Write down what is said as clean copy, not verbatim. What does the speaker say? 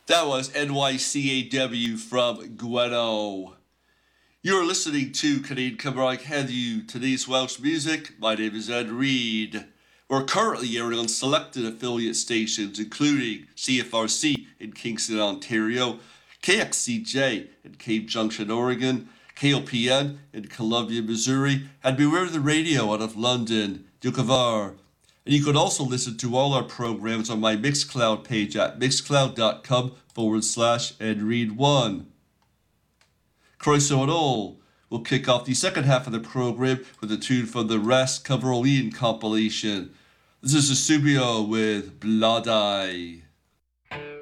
That was NYCAW from Gweno. You're listening to Canadian Cymraeg Heddiw, today's Welsh music. My name is Ed Reed. We're currently airing on selected affiliate stations, including CFRC in Kingston, Ontario, KXCJ in Cape Junction, Oregon, KOPN in Columbia, Missouri, and Beware the Radio out of London, Dukavar. And you can also listen to all our programs on my Mixcloud page at mixcloud.com/EdRead1. Croeso and all. We'll kick off the second half of the program with a tune from the Ras Cyfrolion compilation. This is Asubio with Blood Eye.